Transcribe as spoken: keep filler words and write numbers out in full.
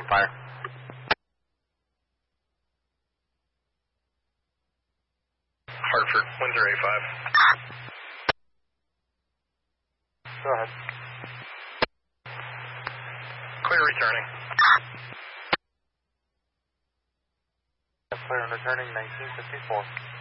open fire. Hartford, one zero eight five. Go ahead. Clear returning. Clear and returning, nineteen fifty-four.